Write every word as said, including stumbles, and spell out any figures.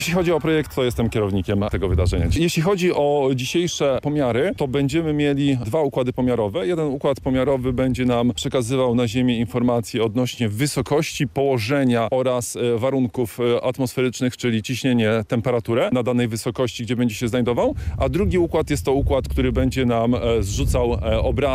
Jeśli chodzi o projekt, to jestem kierownikiem tego wydarzenia. Jeśli chodzi o dzisiejsze pomiary, to będziemy mieli dwa układy pomiarowe. Jeden układ pomiarowy będzie nam przekazywał na Ziemię informacje odnośnie wysokości, położenia oraz warunków atmosferycznych, czyli ciśnienie, temperaturę na danej wysokości, gdzie będzie się znajdował, a drugi układ jest to układ, który będzie nam zrzucał obrazy